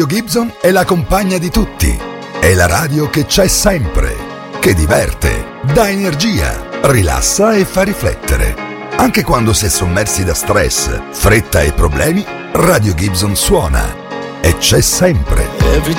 Gibson è la compagna di tutti. È la radio che c'è sempre, che diverte, dà energia, rilassa e fa riflettere. Anche quando si è sommersi da stress, fretta e problemi, Radio Gibson suona e c'è sempre. Every